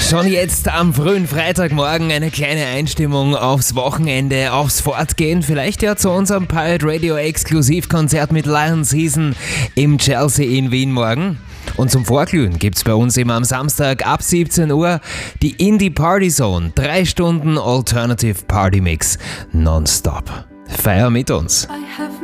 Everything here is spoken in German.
Schon jetzt am frühen Freitagmorgen eine kleine Einstimmung aufs Wochenende, aufs Fortgehen. Vielleicht ja zu unserem Pirate Radio Exklusivkonzert mit Lion Season im Chelsea in Wien morgen. Und zum Vorglühen gibt's bei uns immer am Samstag ab 17 Uhr die Indie Party Zone. 3 Stunden Alternative Party Mix nonstop. Feier mit uns.